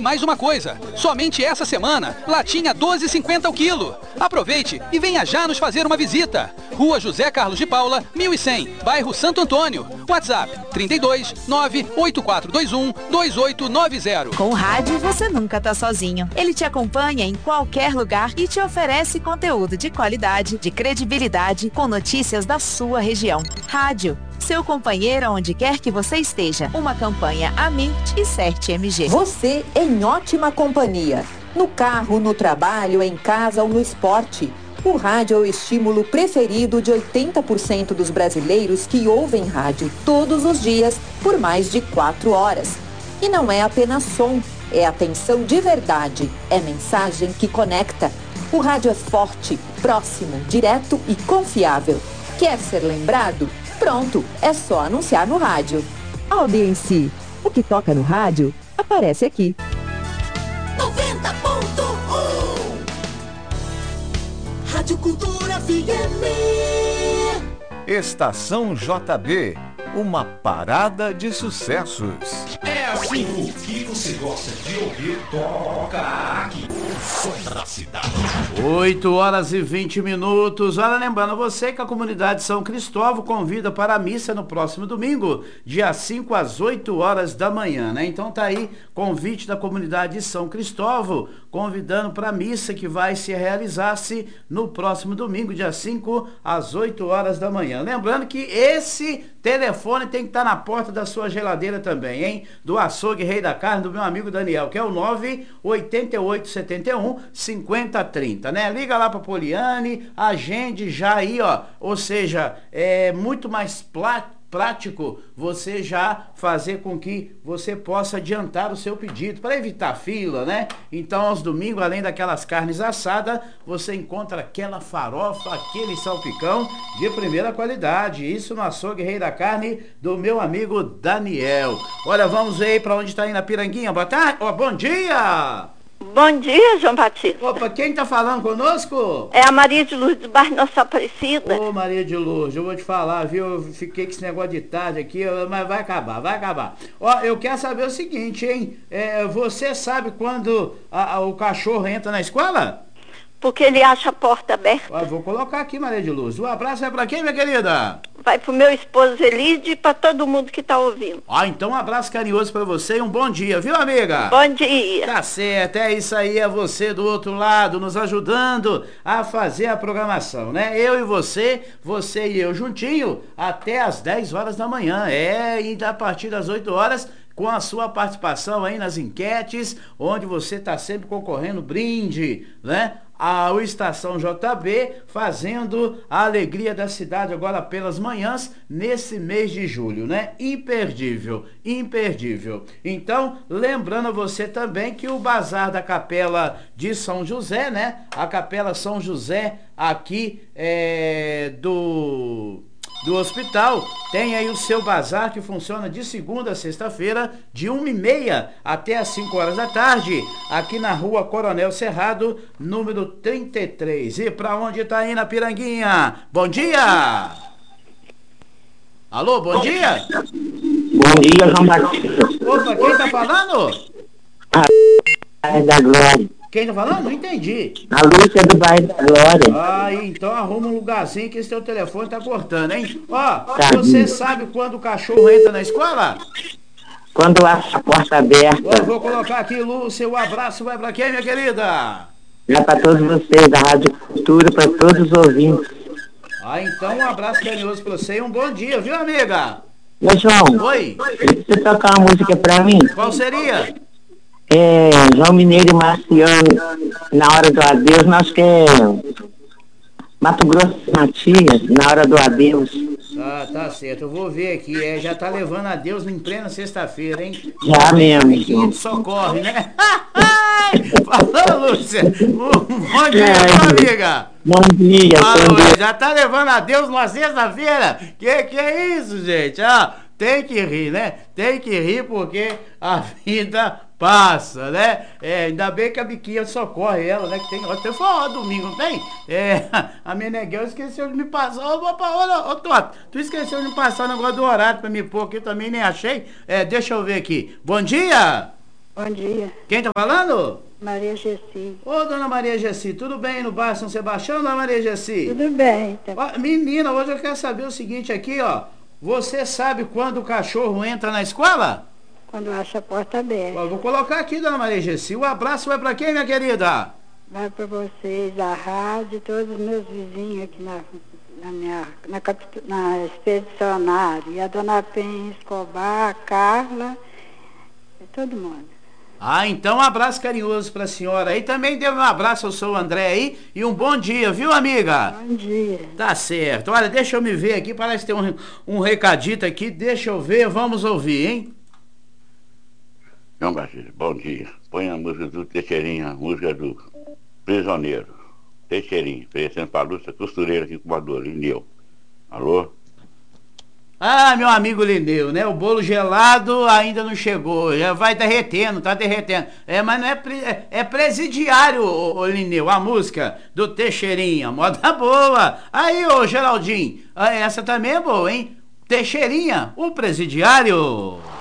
mais uma coisa, somente essa semana, latinha 12,50 o quilo. Aproveite e venha já nos fazer uma visita. Rua José Carlos de Paula, 1100, bairro Santo Antônio. WhatsApp 32 98421 2890. Com o rádio você nunca tá sozinho. Ele te acompanha em qualquer lugar e te oferece conteúdo de qualidade, de credibilidade, com notícias da sua região. Rádio, seu companheiro onde quer que você esteja. Uma campanha Amirt e CERT-MG. Você em ótima companhia. No carro, no trabalho, em casa ou no esporte. O rádio é o estímulo preferido de 80% dos brasileiros que ouvem rádio todos os dias por mais de 4 horas. E não é apenas som, é atenção de verdade, é mensagem que conecta. O rádio é forte, próximo, direto e confiável. Quer ser lembrado? Pronto, é só anunciar no rádio. Audiência, o que toca no rádio, aparece aqui. 90.1 Rádio Cultura FM. Estação JB, uma parada de sucessos. É assim, o que você gosta de ouvir, toca aqui. O som da cidade. 8h20. Olha, lembrando você que a comunidade São Cristóvão convida para a missa no próximo domingo, dia 5 às 8 horas da manhã, né? Então tá aí, convite da comunidade de São Cristóvão, convidando para a missa que vai se realizar-se no próximo domingo, dia 5 às 8 horas da manhã. Lembrando que esse telefone tem que estar na porta da sua geladeira também, hein? Do Açougue Rei da Carne, do meu amigo Daniel, que é o 98871 5030, né? Liga lá pra Poliane, agende já aí, ó. Ou seja, é muito mais prático você já fazer com que você possa adiantar o seu pedido, para evitar fila, né? Então, aos domingos, além daquelas carnes assadas, você encontra aquela farofa, aquele salpicão de primeira qualidade. Isso no Açougue Rei da Carne, do meu amigo Daniel. Olha, vamos ver aí para onde está indo a Piranguinha. Boa tarde, bom dia! Bom dia, João Batista. Opa, quem tá falando conosco? É a Maria de Lourdes do bairro Nossa Aparecida. Ô, Maria de Lourdes, eu vou te falar, viu? Eu fiquei com esse negócio de tarde aqui, mas vai acabar. Ó, eu quero saber o seguinte, hein? Você sabe quando o cachorro entra na escola? Porque ele acha a porta aberta. Ó, vou colocar aqui, Maria de Lourdes. Um abraço vai pra quem, minha querida? Vai pro meu esposo Elide e pra todo mundo que tá ouvindo. Então um abraço carinhoso pra você e um bom dia, viu, amiga? Bom dia. Tá certo, é isso aí, é você do outro lado, nos ajudando a fazer a programação, né? Eu e você e eu juntinho, até às 10 horas da manhã. E a partir das 8 horas, com a sua participação aí nas enquetes, onde você tá sempre concorrendo brinde, né? A Estação JB, fazendo a alegria da cidade agora pelas manhãs, nesse mês de julho, né? Imperdível. Então, lembrando a você também que o Bazar da Capela de São José, né? A Capela São José aqui do hospital, tem aí o seu bazar que funciona de segunda a sexta-feira, de 1h30 até as 5 horas da tarde, aqui na rua Coronel Cerrado, número 33. E pra onde tá indo a Piranguinha? Bom dia! Alô, bom dia? Bom dia, João Batista. Opa, quem tá falando? É da Glória. Quem tá falando? Não entendi. A Lúcia do bairro da Glória. Então arruma um lugarzinho que esse teu telefone tá cortando, hein? Você sabe quando o cachorro entra na escola? Quando acha a porta aberta. Eu vou colocar aqui, Lúcia, um abraço vai pra quem, minha querida? É pra todos vocês, da Rádio Cultura, pra todos os ouvintes. Então um abraço carinhoso pra você e um bom dia, viu, amiga? Ô, João. Oi. Você tocar uma música pra mim? Qual seria? João Mineiro e Marciano, Na Hora do Adeus, nós queremos Mato Grosso Matias, Na Hora do Adeus. Tá certo, eu vou ver aqui, já tá levando a Deus em plena sexta-feira, hein? Já mesmo, João. Socorre, né? Falou, Lúcia. Bom dia, amiga. Bom dia. Já tá levando a Deus numa sexta-feira? Que é isso, gente? Tem que rir, né? Tem que rir porque a vida passa, né? Ainda bem que a biquinha socorre ela, né? Que tem forró domingo, não tem? A Meneghel esqueceu de me passar. Ô, Toto, tu esqueceu de me passar o negócio do horário pra me pôr aqui, eu também nem achei. Deixa eu ver aqui. Bom dia! Bom dia. Quem tá falando? Maria Gessi. Ô, dona Maria Gessi, tudo bem no bairro São Sebastião, dona Maria Gessi? Tudo bem. Tá. Ó, menina, hoje eu quero saber o seguinte aqui, ó. Você sabe quando o cachorro entra na escola? Quando acha a porta aberta. Ó, vou colocar aqui, dona Maria Gessi. O abraço vai pra quem, minha querida? Vai para vocês, a rádio, todos os meus vizinhos aqui na expedicionária. E a dona Penha Escobar, a Carla, e todo mundo. Ah, então um abraço carinhoso pra senhora aí. Também dê um abraço ao seu André aí e um bom dia, viu, amiga? Bom dia. Tá certo. Olha, deixa eu me ver aqui, parece que tem um recadito aqui. Deixa eu ver, vamos ouvir, hein? João Batista, bom dia. Põe a música do Teixeirinha, a música do Prisioneiro. Teixeirinha, oferecendo pra Lúcia Costureira aqui com o Ador, Lineu. Alô? Ah, meu amigo Lineu, né? O bolo gelado ainda não chegou, já vai derretendo, tá derretendo. Mas não é presidiário, ô Lineu, a música do Teixeirinha, moda boa. Aí, ô Geraldinho, essa também é boa, hein? Teixeirinha, o presidiário.